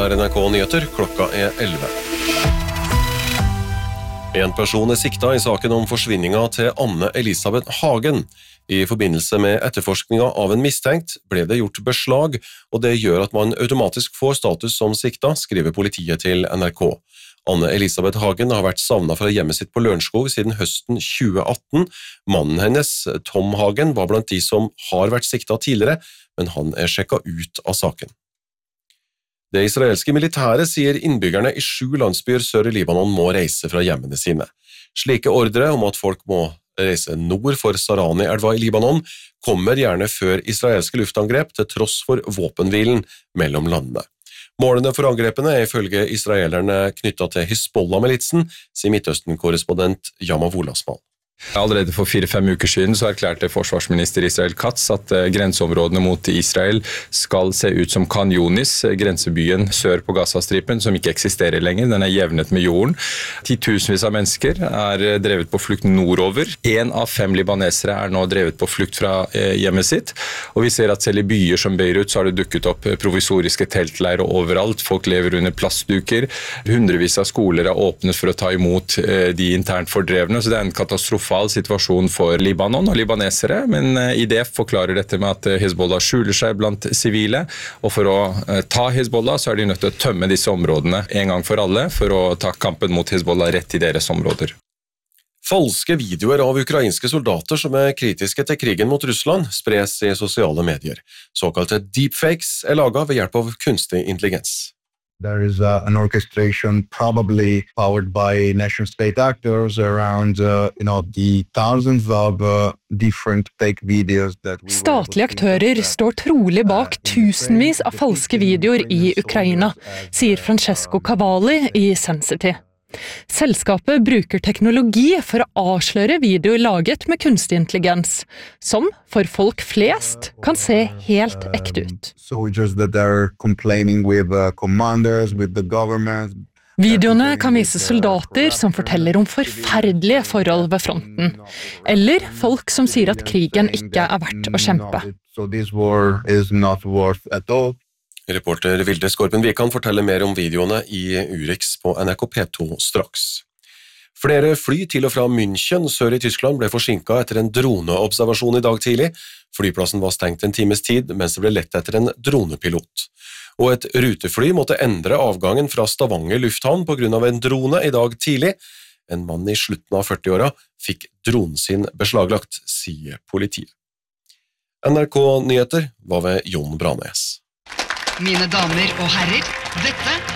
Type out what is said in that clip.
er NRK Nyheter, klokka er 11. En person er siktet i saken om forsvinninga til Anne Elisabeth Hagen. I forbindelse med etterforskninga av en mistenkt ble det gjort beslag, og det gjør at man automatisk får status som sikta, skriver politiet til NRK. Anne Elisabeth Hagen har vært savnet fra hjemmet sitt på Lørenskog siden høsten 2018. Mannen hennes, Tom Hagen, var blant de som har vært siktet tidligere, men han er sjekket ut av saken. Det israelske militæret sier innbyggerne i 7 landsbyer sør i Libanon må reise fra hjemmene sine. Slike ordre om at folk må reise nord for Sarani-elva i Libanon kommer gjerne før israelske luftangrep til tross for våpenhvilen mellom landene. Målene for angrepene er ifølge israelerne knyttet til Hizbollah-militsen, sier Midtøsten-korrespondent Yamav Olasmal. Allerede for 4-5 uker siden så erklærte forsvarsminister Israel Katz at grenseområdene mot Israel skal se ut som Khan Yunis, grensebyen sør på Gazastripen, som ikke eksisterer lenger. Den er jevnet med jorden. Titusenvis av mennesker er drevet på flukt nordover. 1 av 5 libanesere er nå drevet på flukt fra hjemmet sitt. Og vi ser at selv i byer som Beirut så har det dukket opp provisoriske teltleirer overalt. Folk lever under plastduker. Hundrevis av skoler er åpnet for å ta imot de internt fordrevne. Så det er en katastrofal situasjon for Libanon og libanesere, men IDF forklarer dette med at Hezbollah skjuler seg blant sivile, og for å ta Hezbollah så er de nødt til å tømme disse områdene en gang for alle, for å ta kampen mot Hezbollah rett i deres områder. Falske videoer av ukrainske soldater som er kritiske til krigen mot Russland spres i sosiale medier. Såkalte deepfakes er laget ved hjelp av kunstig intelligens. There is an orchestration probably powered by nation-state actors around the thousands of different fake videos that Statlige aktører står trolig bak tusenvis av falske videoer i Ukraina, sier Francesco Cavalli i Sensity. Selskapet bruker teknologi for å avsløre videoer laget med kunstig intelligens, som for folk flest kan se helt ekte ut. Videoene kan vise soldater som forteller om forferdelige forhold ved fronten, eller folk som sier at krigen ikke er verdt å kjempe. Reporter Vilde Skorpen Vikan forteller mer om videoene i Urix på NRK P2 straks. Flere fly til og fra München sør i Tyskland ble forsinket etter en droneobservasjon i dag tidlig. Flyplassen var stengt en times tid, mens det ble lett etter en dronepilot. Og et rutefly måtte endre avgangen fra Stavanger lufthavn på grunn av en drone i dag tidlig. En mann i slutten av 40-åra fikk dronen sin beslaglagt, sier politiet. NRK Nyheter var ved Jon Branes. Mine damer og herrer, dette